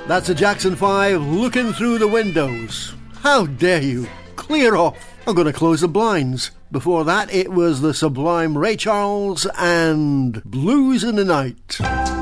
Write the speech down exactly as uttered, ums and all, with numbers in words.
That's the Jackson five, Looking Through the Windows. How dare you? Clear off. I'm going to close the blinds. Before that, it was the sublime Ray Charles and Blues in the Night.